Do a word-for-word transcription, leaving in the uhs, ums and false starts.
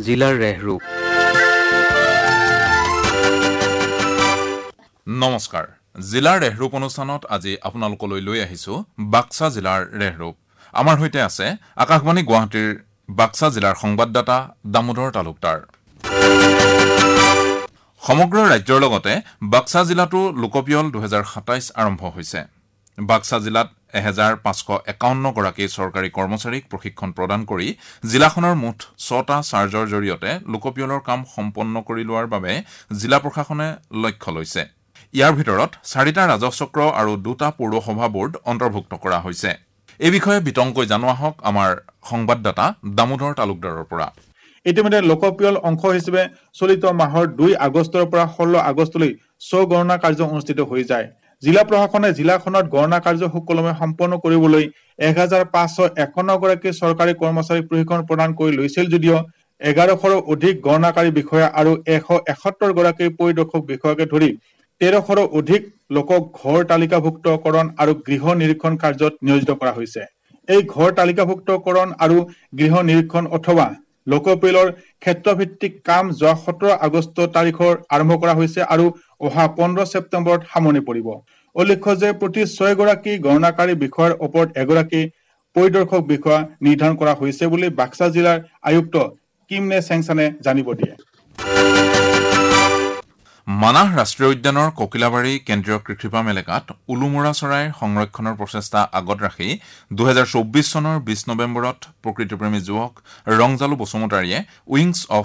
জিলাৰ ৰেহৰূপ। নমস্কাৰ, জিলাৰ ৰেহৰূপ অনুষ্ঠানত আজি আপোনালোকলৈ লৈ আহিছো বাক্সা জিলাৰ ৰেহৰূপ। আমাৰ সৈতে আছে আকাশবাণী গুৱাহাটীৰ বাক্সা জিলাৰ সংবাদদাতা দামোদৰ তালুকদাৰ। সমগ্ৰ ৰাজ্যৰ লগতে বাক্সা জিলাতো লোকপিয়ল দুহেজাৰ সাতাইশ আৰম্ভ হৈছে। বাক্সা জিলাত এহেজাৰ পাঁচশ একাৱন্ন গৰাকী চৰকাৰী কৰ্মচাৰীক প্ৰশিক্ষণ প্ৰদান কৰি জিলাখনৰ মুঠ ছটা চাৰ্জৰ জৰিয়তে লোকপিয়লৰ কাম সম্পন্ন কৰি লোৱাৰ বাবে জিলা প্ৰশাসনে লক্ষ্য লৈছে। ইয়াৰ ভিতৰত চাৰিটা ৰাজহচক্ৰ আৰু দুটা পৌৰসভা বোৰ্ড অন্তৰ্ভুক্ত কৰা হৈছে। এই বিষয়ে বিতংকৈ জনোৱা হওক আমাৰ সংবাদদাতা দামোদৰ তালুকদাৰৰ পৰা। ইতিমধ্যে লোকপিয়ল অংশ হিচাপে চলিত মাহৰ দুই আগষ্টৰ পৰা ষোল্ল আগষ্টলৈ স্ব গণনা কাৰ্য অনুষ্ঠিত হৈ যায়। জিলা প্ৰশাসনে জিলাখনত গণনা কাৰ্য সুকলমে সম্পন্ন কৰিবলৈ এক হাজাৰ পাঁচশ একাৱন্ন গৰাকী চৰকাৰী কৰ্মচাৰীক প্ৰশিক্ষণ প্ৰদান কৰি লৈছিল যদিও এঘাৰশৰো অধিক গণনাকাৰী বিষয়া আৰু এশ এসত্তৰ গৰাকী পৰিদৰ্শক বিষয়াকে ধৰি তেৰশৰো অধিক লোকক ঘৰ তালিকাভুক্তকৰণ আৰু গৃহ নিৰীক্ষণ কাৰ্যত নিয়োজিত কৰা হৈছে। এই ঘৰ তালিকাভুক্তকৰণ আৰু গৃহ নিৰীক্ষণ অথবা লোকপিয়লৰ ক্ষেত্ৰভিত্তিক কাম যোৱা সোতৰ আগষ্ট তাৰিখৰ আৰম্ভ কৰা হৈছে আৰু অহা পোন্ধৰ ছেপ্টেম্বৰত সামৰণি পৰিব। উল্লেখ্য যে প্ৰতি ছয়গৰাকী গণনাকাৰী বিষয়াৰ ওপৰত এগৰাকী পৰিদৰ্শক বিষয়া নিৰ্ধাৰণ কৰা হৈছে বুলি বাক্সা জিলাৰ আয়ুক্ত কিমনে চেংচানে জানিব দিয়ে। মানাহ ৰাষ্ট্ৰীয় উদ্যানৰ ককিলাবাৰী কেন্দ্ৰীয় কৃষিপাম এলেকাত উলুমৰা চৰাইৰ সংৰক্ষণৰ প্ৰচেষ্টা আগত ৰাখি দুহেজাৰ চৌব্বিছ চনৰ বিশ নৱেম্বৰত প্ৰকৃতিপ্ৰেমী যুৱক ৰংজালু বসুমতাৰীয়ে উইংছ অফ